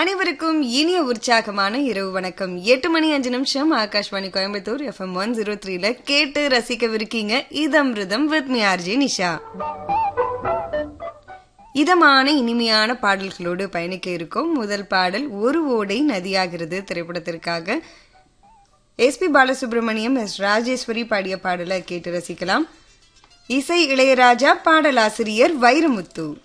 அனைவருக்கும் இனிய உற்சாகமான இரவு வணக்கம். 8:05 ஆகாஷ்வாணி கோயம்புத்தூர் FM 103ல கேட்டு ரசிக்கவிருக்கீங்க இதம்ருதம் வித் மீ ஆர்ஜே நிஷா. இதமான இனிமையான பாடல்களோடு பயணிக்க இருக்கும். முதல் பாடல் ஒரு ஓடை நதியாகிறது திரைப்படத்திற்காக SP பாலசுப்ரமணியம், S ராஜேஸ்வரி பாடிய பாடலை கேட்டு ரசிக்கலாம். இசை இளையராஜா, பாடலாசிரியர் வைரமுத்து.